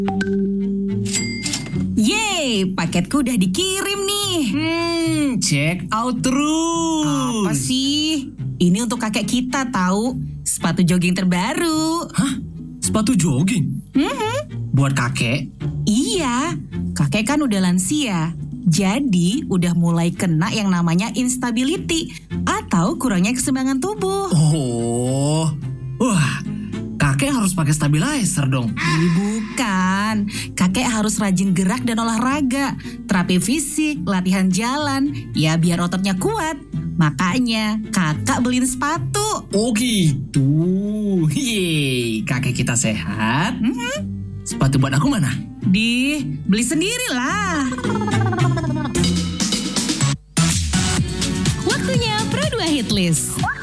Yeay, paketku udah dikirim nih. Check out terus. Apa sih? Ini untuk kakek kita tahu, sepatu jogging terbaru. Hah? Sepatu jogging? Buat kakek? Iya, kakek kan udah lansia. Jadi udah mulai kena yang namanya instability atau kurangnya keseimbangan tubuh. Oh, wah, kakek harus pakai stabilizer dong. Bukan, kakek harus rajin gerak dan olahraga, terapi fisik, latihan jalan, ya biar ototnya kuat. Makanya kakak beliin sepatu. Oh gitu. Yeay, kakek kita sehat. Sepatu buat aku mana? Beli sendirilah. Waktunya Pro 2 Hitlist.